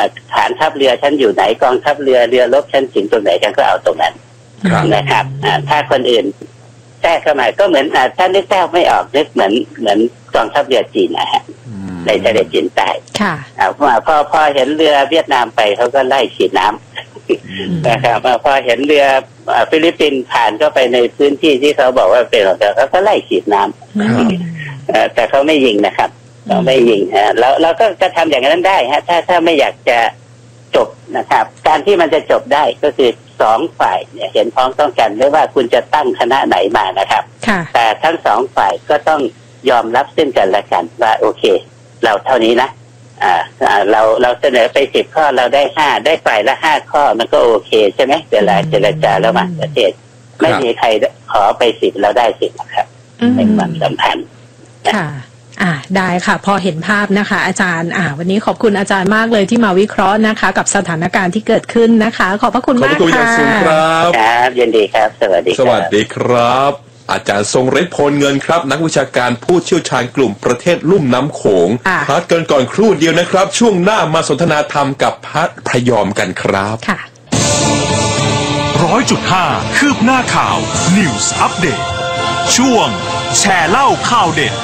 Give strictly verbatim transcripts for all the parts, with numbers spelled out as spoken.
ฐานทัพเรือฉันอยู่ไหนกองทัพเรือเรือรบฉันถึงตรงไหนฉันก็เอาตรงนั้นนะครับถ้าคนอื่นแทรกเข้ามาก็เหมือนถ้านึกแทรกไม่ออกนึกเหมือนเหมือนกองทัพเรือจีนนะฮะในทะเลจีนใต้พอพอพอเห็นเรือเวียดนามไปเขาก็ไล่ฉีดน้ำนะครับพอเห็นเรือฟิลิปปินส์ผ่านเข้าไปในพื้นที่ที่เขาบอกว่าเป็นของเขาเขาก็ไล่ฉีดน้ำแต่เขาไม่ยิงนะครับเราไม่ยิงฮะแล้วเราก็จะทำอย่างนั้นได้ฮะถ้าถ้าไม่อยากจะจบนะครับการที่มันจะจบได้ก็คือสองฝ่ายเนี่ยเห็นพ้องต้องกันไม่ว่าคุณจะตั้งคณะไหนมานะครับแต่ทั้งสองฝ่ายก็ต้องยอมรับซึ่งกันและกันว่าโอเคเราเท่านี้นะอ่าเราเราเสนอไปสิบข้อเราได้ห้าได้ฝ่ายละห้าข้อมันก็โอเคใช่ไหมเวลาเจรจาระหว่างประเทศไม่มีใครขอไปสิบเราได้สิบนะครับในความสัมพันธ์ค่ะอ่าได้ค่ะพอเห็นภาพนะคะอาจารย์อ่าวันนี้ขอบคุณอาจารย์มากเลยที่มาวิเคราะห์นะคะกับสถานการณ์ที่เกิดขึ้นนะคะขอบพระคุณมากค่ะขอบคุณอย่างสูงครับครับยินดีครับสวัสดีสวัสดีครับอาจารย์ทรงฤทธิ์พลเงินครับนักวิชาการผู้เชี่ยวชาญกลุ่มประเทศลุ่มน้ำโขงพักกันก่อนครู่เดียวนะครับช่วงหน้ามาสนทนาธรรมกับพระพยอมกันครับค่ะร้อยจุดห้าคืบหน้าข่าว News Update ช่วงแชร์เล่าข่าวเด็ด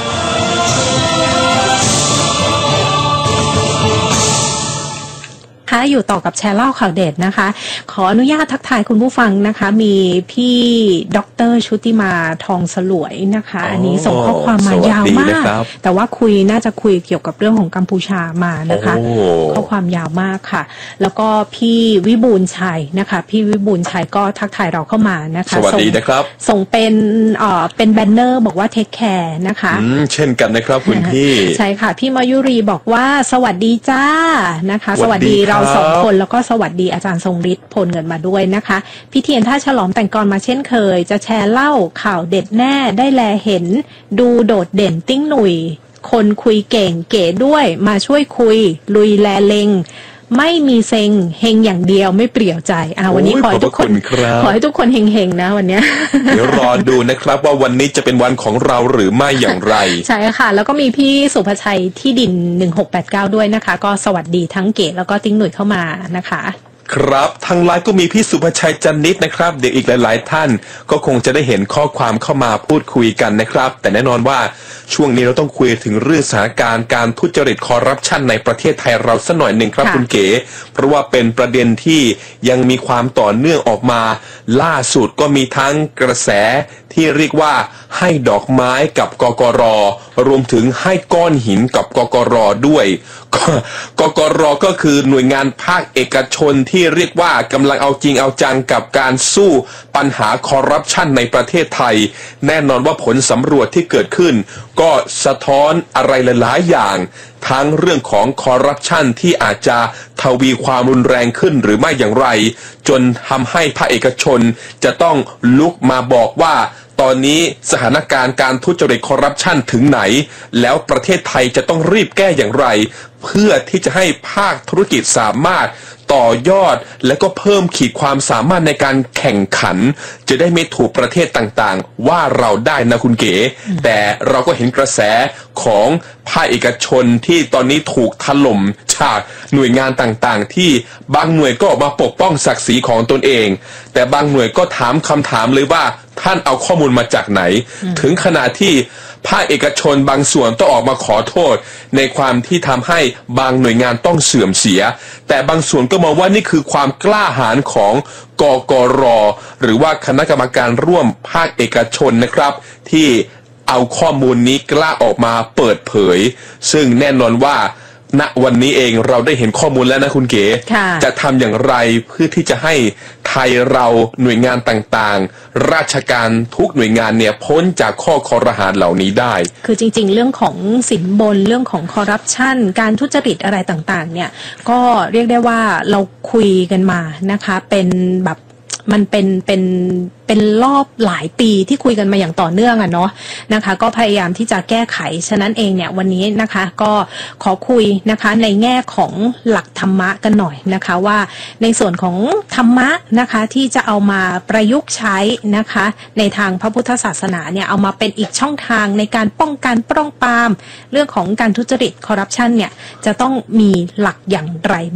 ค่ะอยู่ต่อกับแชร์เล่าข่าวเด็ดนะคะขออนุญาตทักทายคุณผู้ฟังนะคะมีพี่ดร.ชุติมาทองสลวยนะคะอันนี้ส่งข้อความมายาวมากแต่ว่าคุยน่าจะคุยเกี่ยวกับเรื่องของกัมพูชามานะคะข้อความยาวมากค่ะแล้วก็พี่วิบูลย์ชัยนะคะพี่วิบูลย์ชัยก็ทักทายเราเข้ามานะคะสวัสดีนะครับส่งเป็นเอ่อเป็นแบนเนอร์บอกว่าเทคแคร์นะคะเช่นกันนะครับคุณพี่ใช่ค่ะพี่มายุรีบอกว่าสวัสดีจ้านะคะสวัสดีเราสองคนแล้วก็สวัสดีอาจารย์ทรงฤทธิ์พลเงินมาด้วยนะคะพี่เทียนท่าฉลอมแต่งกรมาเช่นเคยจะแชร์เล่าข่าวเด็ดแน่ได้แลเห็นดูโดดเด่นติ้งหนุ่ยคนคุยเก่งเก๋ด้วยมาช่วยคุยลุยแลเลงไม่มีเซ็งเฮงอย่างเดียวไม่เปลี่ยวใจอ่าวันนี้ขอให้ทุกคนขอให้ทุกคนเฮงๆนะวันนี้เดี๋ยวรอดูนะครับว่าวันนี้จะเป็นวันของเราหรือไม่อย่างไรใช่ค่ะแล้วก็มีพี่สุภชัยที่ดินหนึ่งหกแปดเก้าด้วยนะคะก็สวัสดีทั้งเก๋แล้วก็ติ้งหนุ่ยเข้ามานะคะครับทางไลน์ก็มีพี่สุภชัยจันนิดนะครับเดี๋ยวอีกหลายๆท่านก็คงจะได้เห็นข้อความเข้ามาพูดคุยกันนะครับแต่แน่นอนว่าช่วงนี้เราต้องคุยถึงเรื่องสถานการณ์การทุจริตคอร์รัปชันในประเทศไทยเราสักหน่อยหนึ่งครับคุณเก๋เพราะว่าเป็นประเด็นที่ยังมีความต่อเนื่องออกมาล่าสุดก็มีทั้งกระแสที่เรียกว่าให้ดอกไม้กับกกร.รวมถึงให้ก้อนหินกับกกร.ด้วยกกร.ก็คือหน่วยงานภาคเอกชนที่เรียกว่ากำลังเอาจริงเอาจังกับการสู้ปัญหาคอร์รัปชันในประเทศไทยแน่นอนว่าผลสำรวจที่เกิดขึ้นก็สะท้อนอะไรหลายๆอย่างทั้งเรื่องของคอร์รัปชันที่อาจจะทวีความรุนแรงขึ้นหรือไม่อย่างไรจนทำให้ภาคเอกชนจะต้องลุกมาบอกว่าตอนนี้สถานการณ์การทุจริตคอร์รัปชันถึงไหนแล้วประเทศไทยจะต้องรีบแก้อย่างไรเพื่อที่จะให้ภาคธุรกิจสามารถต่อยอดและก็เพิ่มขีดความสามารถในการแข่งขันจะได้ไม่ถูกประเทศต่างๆว่าเราได้นะคุณเก๋แต่เราก็เห็นกระแสของภาคเอกชนที่ตอนนี้ถูกถล่มจากหน่วยงานต่างๆที่บางหน่วยก็ออกมาปกป้องศักดิ์ศรีของตนเองแต่บางหน่วยก็ถามคำถามเลยว่าท่านเอาข้อมูลมาจากไหนถึงขนาดที่ภาคเอกชนบางส่วนต้องออกมาขอโทษในความที่ทำให้บางหน่วยงานต้องเสื่อมเสียแต่บางส่วนก็มองว่านี่คือความกล้าหาญของกกร.หรือว่าคณะกรรมการร่วมภาคเอกชนนะครับที่เอาข้อมูลนี้กล้าออกมาเปิดเผยซึ่งแน่นอนว่าณวันนี้เองเราได้เห็นข้อมูลแล้วนะคุณเก๋จะทำอย่างไรเพื่อที่จะให้ไทยเราหน่วยงานต่างๆราชการทุกหน่วยงานเนี่ยพ้นจากข้อคอรหาเหล่านี้ได้คือจริงๆเรื่องของสินบนเรื่องของคอร์รัปชันการทุจริตอะไรต่างๆเนี่ยก็เรียกได้ว่าเราคุยกันมานะคะเป็นแบบมันเป็นเป็นเป็นรอบหลายปีที่คุยกันมาอย่างต่อเนื่องอะเนาะนะคะก็พยายามที่จะแก้ไขฉะนั้นเองเนี่ยวันนี้นะคะก็ขอคุยนะคะในแง่ของหลักธรรมะกันหน่อยนะคะว่าในส่วนของธรรมะนะคะที่จะเอามาประยุกต์ใช้นะคะในทางพระพุทธศาสนาเนี่ยเอามาเป็นอีกช่องทางในการป้องกันป้องปรามเรื่องของการทุจริตคอร์รัปชันเนี่ยจะต้องมีหลักอย่างไร